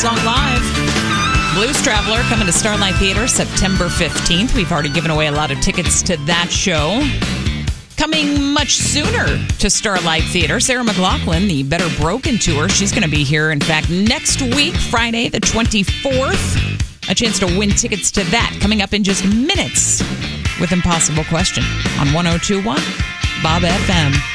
song live. Blues Traveler coming to Starlight Theater September 15th. We've already given away a lot of tickets to that show. Coming much sooner to Starlight Theater, Sarah McLachlan, the Better Broken Tour. She's going to be here, in fact, next week, Friday the 24th. A chance to win tickets to that coming up in just minutes with Impossible Question on 102.1 Bob FM.